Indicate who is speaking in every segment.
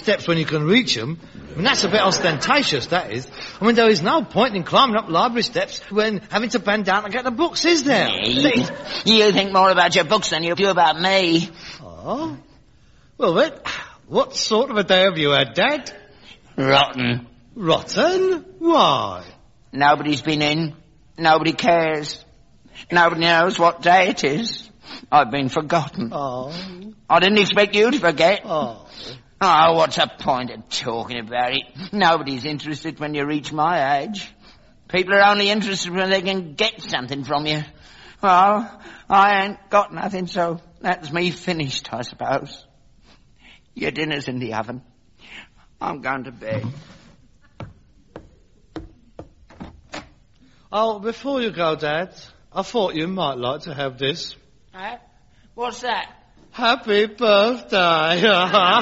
Speaker 1: steps when you can reach them. I mean, that's a bit ostentatious, that is. I mean, there is no point in climbing up library steps when having to bend down to get the books, is there?
Speaker 2: You think more about your books than you do about me.
Speaker 1: Oh? Well, then, what sort of a day have you had, Dad?
Speaker 2: Rotten.
Speaker 1: Rotten? Why?
Speaker 2: Nobody's been in. Nobody cares. Nobody knows what day it is. I've been forgotten.
Speaker 1: Oh.
Speaker 2: I didn't expect you to forget.
Speaker 1: Oh.
Speaker 2: Oh, what's the point of talking about it? Nobody's interested when you reach my age. People are only interested when they can get something from you. Well, I ain't got nothing, so that's me finished, I suppose. Your dinner's in the oven. I'm going to bed.
Speaker 1: Oh, before you go, Dad, I thought you might like to have this.
Speaker 2: What's that?
Speaker 1: Happy birthday. You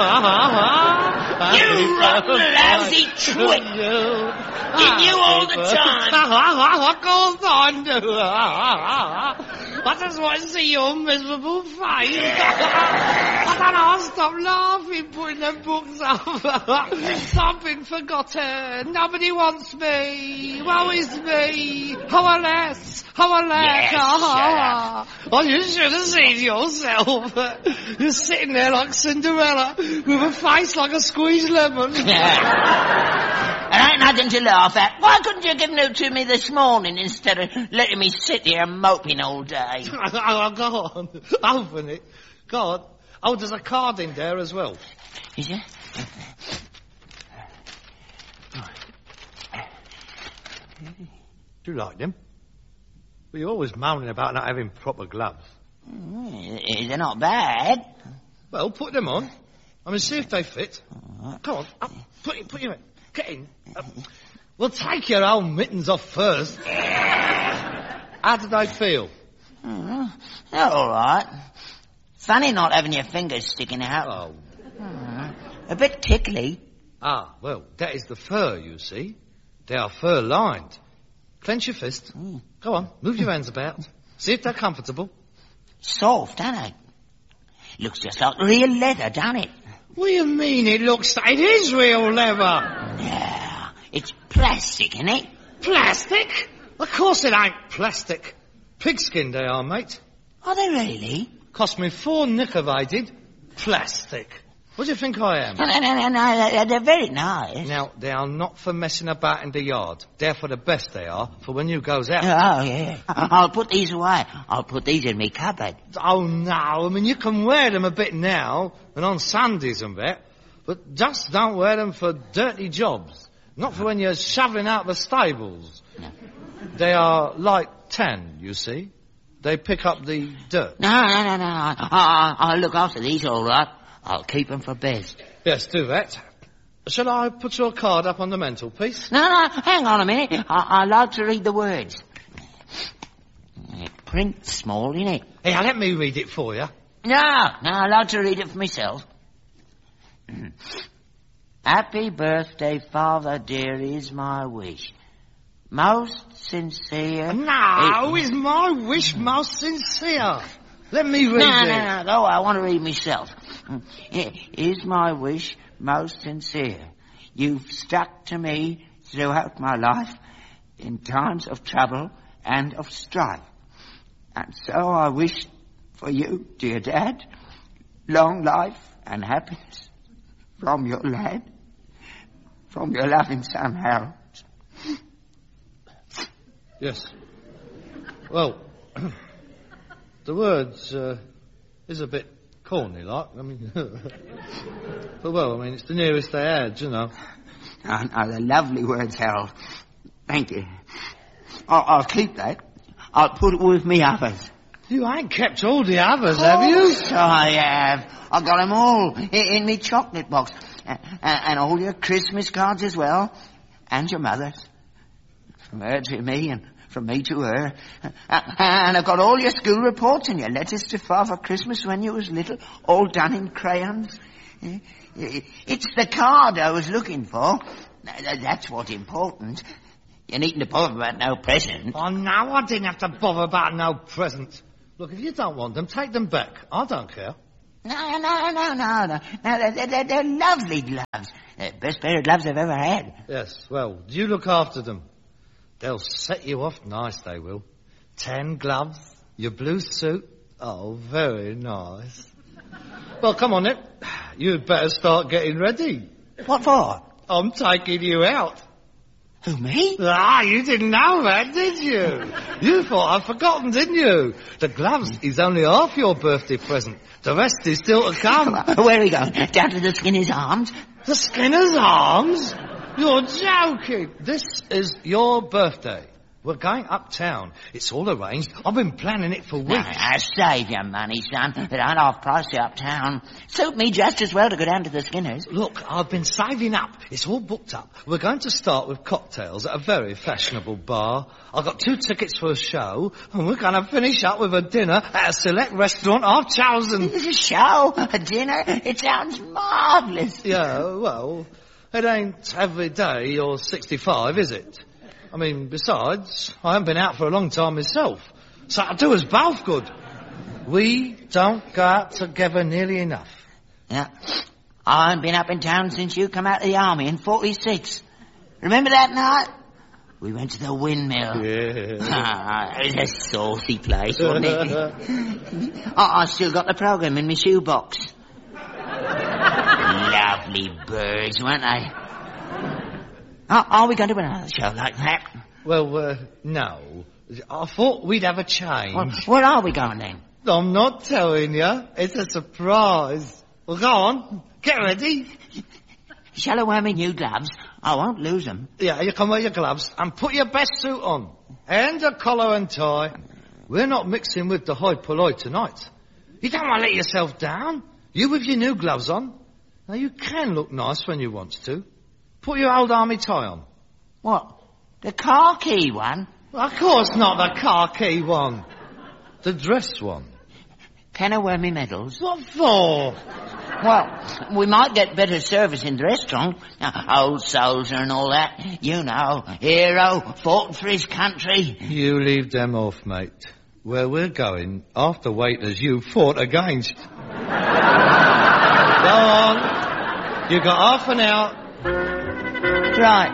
Speaker 2: rotten, lousy twit. You knew all the time.
Speaker 1: Of course I do. I just want to see your miserable face. I don't know, stop laughing, putting the books up. Something forgotten. Nobody wants me. Woe is me. How alas. How alack.
Speaker 2: Yes,
Speaker 1: Oh, you should have seen yourself. You're sitting there like Cinderella with a face like a squeezed lemon.
Speaker 2: There ain't nothing to laugh at. Why couldn't you give it to me this morning instead of letting me sit here moping all day?
Speaker 1: Oh, go on. Open it. Go on. Oh, there's a card in there as well.
Speaker 2: Is there?
Speaker 1: Do you like them? Well, you're always moaning about not having proper gloves.
Speaker 2: They're not bad.
Speaker 1: Well, put them on. I mean, see if they fit. Come on. Up. Put your... Get in. Well, take your own mittens off first. How did they feel?
Speaker 2: They're all right. Funny not having your fingers sticking out.
Speaker 1: Oh.
Speaker 2: A bit tickly.
Speaker 1: Ah, well, that is the fur, you see. They are fur-lined. Clench your fist. Go on, move your hands about. See if they're comfortable.
Speaker 2: Soft, ain't it? Looks just like real leather, don't it?
Speaker 1: What do you mean it looks like it is real leather?
Speaker 2: Yeah, it's plastic, isn't it?
Speaker 1: Plastic? Of course it ain't plastic. Pigskin they are, mate.
Speaker 2: Are they really?
Speaker 1: Cost me 4 knicker, did. Plastic. What do you think I am?
Speaker 2: No, they're very nice.
Speaker 1: Now, they are not for messing about in the yard. They're for the best they are, for when you goes out.
Speaker 2: Oh, yeah. I'll put these away. I'll put these in me cupboard.
Speaker 1: Oh, no. I mean, you can wear them a bit now, and on Sundays and that, but just don't wear them for dirty jobs. Not for when you're shoveling out the stables.
Speaker 2: No.
Speaker 1: They are like tan, you see. They pick up the dirt.
Speaker 2: No. I'll look after these all right. I'll keep them for best.
Speaker 1: Yes, do that. Shall I put your card up on the mantelpiece?
Speaker 2: No, hang on a minute. I'd like to read the words. Print's small, innit?
Speaker 1: Hey, let me read it for you.
Speaker 2: No, I'd like to read it for myself. Happy birthday, Father dear, is my wish. Most sincere...
Speaker 1: No, is my wish most sincere? Let me read it.
Speaker 2: No, I want to read myself. Is my wish most sincere? You've stuck to me throughout my life in times of trouble and of strife. And so I wish for you, dear Dad, long life and happiness from your lad, from your loving son, Harold.
Speaker 1: Yes. Well, the words is a bit corny, like. I mean, but well, I mean, it's the nearest they had, you know.
Speaker 2: Oh, they're lovely words, Harold. Thank you. I'll keep that. I'll put it with me others.
Speaker 1: You ain't kept all the others, have you?
Speaker 2: Yes, I have. I've got them all in me chocolate box. And all your Christmas cards as well. And your mother's. From her to me and from me to her. And I've got all your school reports and your letters to Father Christmas when you was little, all done in crayons. It's the card I was looking for. That's what's important. You needn't to bother about no present.
Speaker 1: Oh, no, I didn't have to bother about no present. Look, if you don't want them, take them back. I don't care.
Speaker 2: No, they're lovely gloves. Best pair of gloves I've ever had.
Speaker 1: Yes, well, you look after them. They'll set you off nice, they will. 10 gloves, your blue suit. Oh, very nice. Well, come on then. You'd better start getting ready.
Speaker 2: What for?
Speaker 1: I'm taking you out.
Speaker 2: Who, me?
Speaker 1: Ah, you didn't know that, did you? You thought I'd forgotten, didn't you? The gloves is only half your birthday present. The rest is still to come.
Speaker 2: Where are we going? Down to the Skinner's Arms?
Speaker 1: The Skinner's Arms? You're joking. This is your birthday. We're going uptown. It's all arranged. I've been planning it for weeks.
Speaker 2: Save your money, son. It ain't half price uptown. Suit me just as well to go down to the Skinner's.
Speaker 1: Look, I've been saving up. It's all booked up. We're going to start with cocktails at a very fashionable bar. I've got 2 tickets for a show, and we're going to finish up with a dinner at a select restaurant I've chosen.
Speaker 2: A show? A dinner? It sounds marvellous.
Speaker 1: Yeah, well, it ain't every day you're 65, is it? I mean, besides, I haven't been out for a long time myself, so it'll do us both good. We don't go out together nearly enough.
Speaker 2: Yeah. I haven't been up in town since you come out of the army in 46. Remember that night? We went to the windmill.
Speaker 1: Yeah.
Speaker 2: It was a saucy place, wasn't it? I still got the programme in my shoebox. Lovely birds, weren't they? Are we going to another show like that?
Speaker 1: Well, no. I thought we'd have a change.
Speaker 2: Well, where are we going then?
Speaker 1: I'm not telling you. It's a surprise. Well, go on. Get ready.
Speaker 2: Shall I wear my new gloves? I won't lose them.
Speaker 1: Yeah, you can wear your gloves and put your best suit on. And a collar and tie. We're not mixing with the hoi polloi tonight. You don't want to let yourself down. You with your new gloves on. Now, you can look nice when you want to. Put your old army tie on.
Speaker 2: What? The khaki one?
Speaker 1: Well, of course not the khaki one. The dress one.
Speaker 2: Can I wear me medals?
Speaker 1: What for?
Speaker 2: Well, we might get better service in the restaurant. Old soldier and all that. You know, hero, fought for his country.
Speaker 1: You leave them off, mate. Where we're going, half the waiters you fought against. Go on. You got half an hour.
Speaker 2: Right.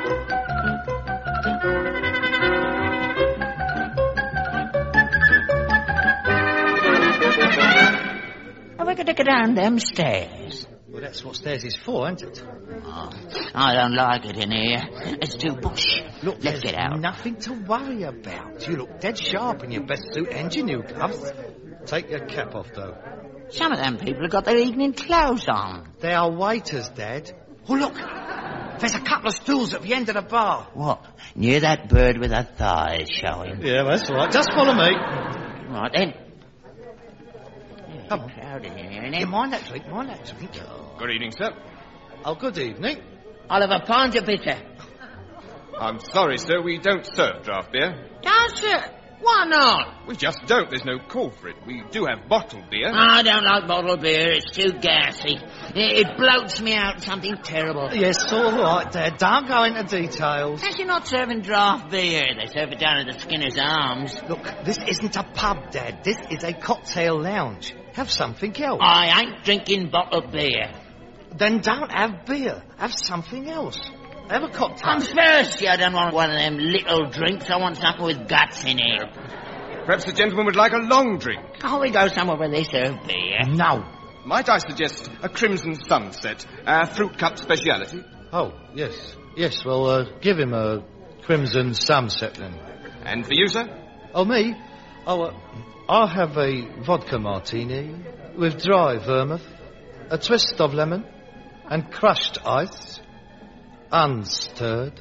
Speaker 2: Are we going to go down them stairs?
Speaker 1: Well, that's what stairs is for, isn't it?
Speaker 2: Oh, I don't like it in here. It's too posh.
Speaker 1: Look,
Speaker 2: let's get out.
Speaker 1: Nothing to worry about. You look dead sharp in your best suit and your new gloves. Take your cap off, though.
Speaker 2: Some of them people have got their evening clothes on.
Speaker 1: They are waiters, Dad. Oh, look. There's a couple of stools at the end of the bar.
Speaker 2: What? Near that bird with her thighs showing.
Speaker 1: Yeah, that's right. Just follow me.
Speaker 2: Right, then.
Speaker 1: Come on.
Speaker 2: Crowded in here, isn't it?
Speaker 1: Yeah, mind that drink, mind that drink.
Speaker 3: Good evening, sir.
Speaker 1: Oh, good evening.
Speaker 2: I'll have a pint of bitter.
Speaker 3: I'm sorry, sir, we don't serve draft beer.
Speaker 2: Don't, sir. Why not?
Speaker 3: We just don't. There's no call for it. We do have bottled beer.
Speaker 2: I don't like bottled beer. It's too gassy. It bloats me out something terrible.
Speaker 1: Yes, all right, Dad. Don't go into details.
Speaker 2: You're not serving draft beer. They serve it down at the Skinner's Arms.
Speaker 1: Look, this isn't a pub, Dad. This is a cocktail lounge. Have something else.
Speaker 2: I ain't drinking bottled beer.
Speaker 1: Then don't have beer. Have something else. Have a cocktail.
Speaker 2: I'm thirsty. I don't want one of them little drinks. I want something with guts in it.
Speaker 3: Perhaps the gentleman would like a long drink.
Speaker 2: Can't we go somewhere where they serve beer?
Speaker 1: No.
Speaker 3: Might I suggest a Crimson Sunset, a fruit cup speciality?
Speaker 1: Oh, yes. Yes, well, give him a Crimson Sunset then.
Speaker 3: And for you, sir?
Speaker 1: Oh, me? Oh, I'll have a vodka martini with dry vermouth, a twist of lemon, and crushed ice, unstirred.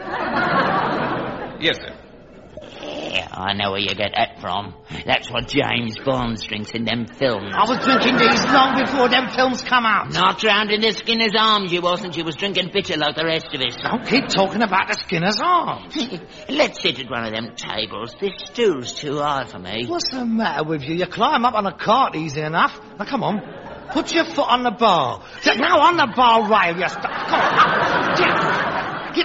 Speaker 3: Yes, sir.
Speaker 2: Yeah, I know where you get that from. That's what James Bond drinks in them films.
Speaker 1: I was drinking these long before them films come out.
Speaker 2: Not round in the Skinner's Arms, you wasn't. You was drinking bitter like the rest of us.
Speaker 1: Don't keep talking about the Skinner's Arms.
Speaker 2: Let's sit at one of them tables. This stool's too high for me.
Speaker 1: What's the matter with you? You climb up on a cart easy enough. Now, come on. Put your foot on the bar. Now, on the bar rail, you stuff. Come on. Get.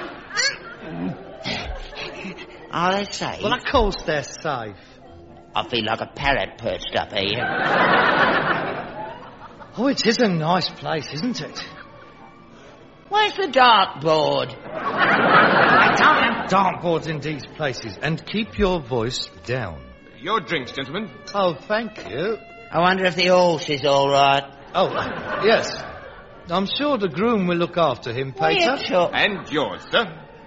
Speaker 2: Are they safe?
Speaker 1: Well, of course they're safe.
Speaker 2: I feel like a parrot perched up here.
Speaker 1: Oh, it is a nice place, isn't it?
Speaker 2: Where's the dartboard?
Speaker 1: I don't have dartboards in these places. And keep your voice down.
Speaker 3: Your drinks, gentlemen.
Speaker 1: Oh, thank you.
Speaker 2: I wonder if the horse is all right.
Speaker 1: Oh, yes. I'm sure the groom will look after him, Pater.
Speaker 3: And yours, sir.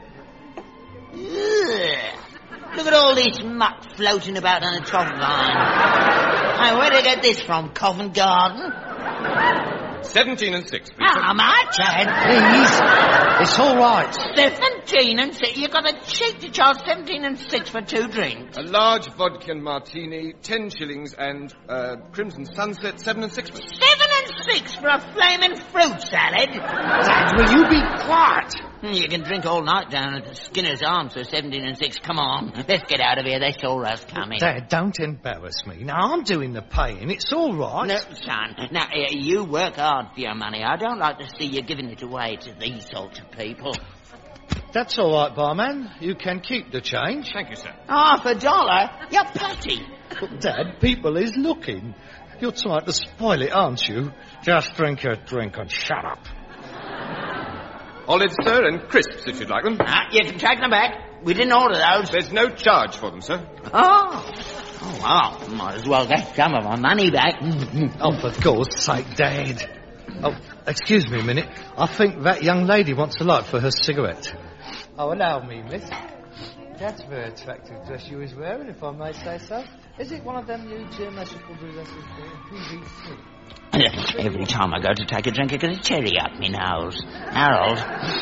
Speaker 2: Ugh. Look at all this muck floating about on the top line. Hey, where'd they get this from? Covent Garden?
Speaker 3: 17 and 6, please.
Speaker 2: Ah, my Chad.
Speaker 1: Please. It's all right.
Speaker 2: 17 and 6. You've got a cheek to charge 17 and 6 for 2 drinks.
Speaker 3: A large vodka and martini, 10 shillings, and Crimson Sunset, 7 and 6.
Speaker 2: 7 and 6 for a flaming fruit salad?
Speaker 1: Dad, will you be quiet?
Speaker 2: You can drink all night down at the Skinner's Arms for 17 and 6. Come on, let's get out of here. They saw us coming.
Speaker 1: Dad, don't embarrass me. Now, I'm doing the paying. It's all right.
Speaker 2: No, son. Now, you work hard for your money. I don't like to see you giving it away to these sorts of people.
Speaker 1: That's all right, barman. You can keep the change.
Speaker 3: Thank you, sir.
Speaker 2: $50? You're putty.
Speaker 1: But, Dad, people is looking. You're trying to spoil it, aren't you? Just drink your drink and shut up.
Speaker 3: Olives, sir, and crisps, if you'd like them.
Speaker 2: You can take them back. We didn't order those.
Speaker 3: There's no charge for them, sir.
Speaker 2: Oh, well, might as well get some of my money back.
Speaker 1: Oh, for God's sake, Dad. Oh, excuse me a minute. I think that young lady wants a light for her cigarette. Oh, allow me, miss. That's a very attractive dress you was wearing, if I may say so. Is it one of them new geometrical dresses PVC?
Speaker 2: Every time I go to take a drink, I get a cherry up my nose. Harold!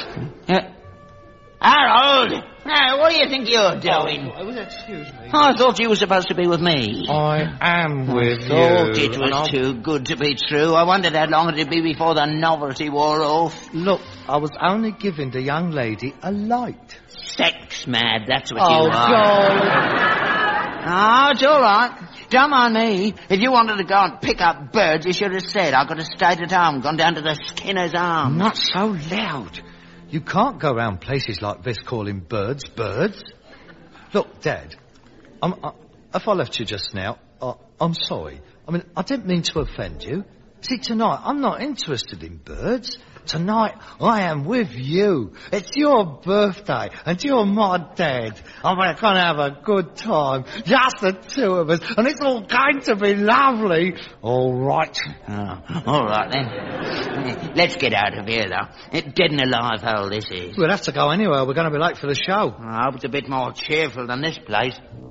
Speaker 2: Harold! Now, what do you think you're doing?
Speaker 1: Oh, excuse me.
Speaker 2: I thought you were supposed to be with me.
Speaker 1: I am with you.
Speaker 2: I thought it was too good to be true. I wondered how long it'd be before the novelty wore off.
Speaker 1: Look, I was only giving the young lady a light.
Speaker 2: Sex mad, that's what you are.
Speaker 1: God.
Speaker 2: Oh, it's all right. Don't mind me. If you wanted to go and pick up birds, you should have said. I could have stayed at home, gone down to the Skinner's Arms.
Speaker 1: Not so loud. You can't go round places like this calling birds birds. Look, Dad, if I left you just now, I'm sorry. I mean, I didn't mean to offend you. See, tonight, I'm not interested in birds. Tonight, I am with you. It's your birthday, and you're my dad. And we're going to have a good time, just the two of us, and it's all going to be lovely. All right.
Speaker 2: Oh, all right, then. Let's get out of here, though. Dead and alive hole this is.
Speaker 1: We'll have to go anyway. We're going to be late for the show.
Speaker 2: I hope it's a bit more cheerful than this place.